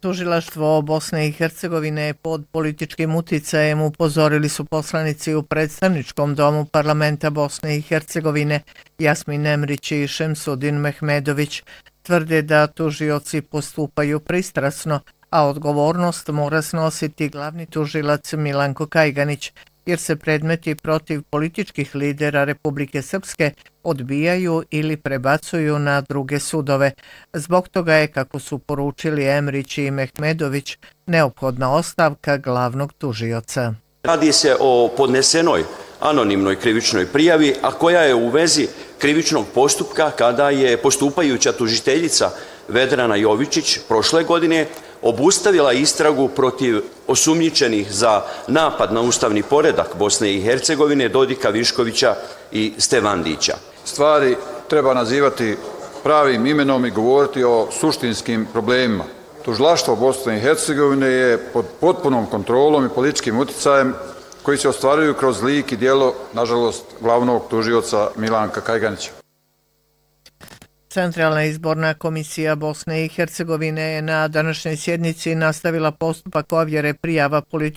Tužilaštvo Bosne i Hercegovine je pod političkim uticajem, upozorili su poslanici u predstavničkom domu parlamenta Bosne i Hercegovine Jasmin Emrić i Šemsudin Mehmedović. Tvrde da tužioci postupaju pristrasno, a odgovornost mora snositi glavni tužilac Milanko Kajganić, jer se predmeti protiv političkih lidera Republike Srpske odbijaju ili prebacuju na druge sudove. Zbog toga je, kako su poručili Emrić i Mehmedović, neophodna ostavka glavnog tužioca. Radi se o podnesenoj anonimnoj krivičnoj prijavi, a koja je u vezi krivičnog postupka kada je postupajuća tužiteljica Vedrana Jovičić prošle godine obustavila istragu protiv osumnjičenih za napad na ustavni poredak Bosne i Hercegovine Dodika Viškovića i Stevandića. Stvari treba nazivati pravim imenom i govoriti o suštinskim problemima. Tužilaštvo Bosne i Hercegovine je pod potpunom kontrolom i političkim uticajem koji se ostvaruju kroz lik i djelo, nažalost, glavnog tužioca Milanka Kajganića. Centralna izborna komisija Bosne i Hercegovine je na današnjoj sjednici nastavila postupak ovjere prijava političkih